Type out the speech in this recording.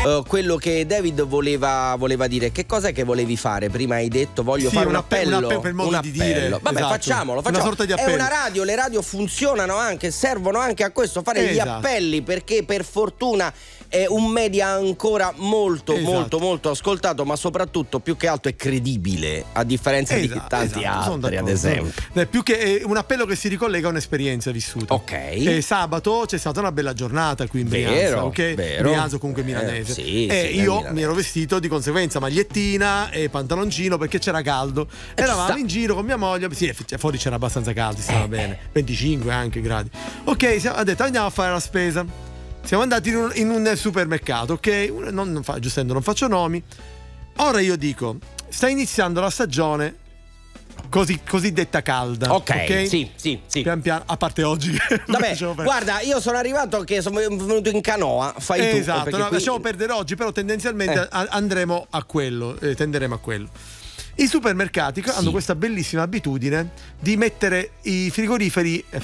quello che David voleva dire. Che cos'è che volevi fare? Prima hai detto voglio fare un appello. Per modo di dire. Vabbè, esatto. facciamolo. Una sorta di appello. È una radio, le radio funzionano anche, servono anche a questo, fare gli appelli, perché per fortuna è un media ancora molto ascoltato, ma soprattutto più che altro è credibile, a differenza di tanti altri, ad esempio. Più che un appello che si ricollega a un'esperienza vissuta. Ok. Sabato c'è stata una bella giornata qui in Brianza, ok? Brianza comunque milanese. Io mi ero vestito di conseguenza, magliettina e pantaloncino, perché c'era caldo. Eravamo in giro con mia moglie, fuori c'era abbastanza caldo, stava bene, 25 anche gradi. Ok, ha detto andiamo a fare la spesa. Siamo andati in un supermercato, ok? Giustamente non faccio nomi. Ora io dico, sta iniziando la stagione cosiddetta calda. Ok. Sì. Pian piano, a parte oggi. Vabbè, guarda, io sono arrivato che sono venuto in canoa. Fai tu. Esatto, lasciamo perdere oggi, però tendenzialmente andremo a quello, tenderemo a quello. I supermercati hanno questa bellissima abitudine di mettere i frigoriferi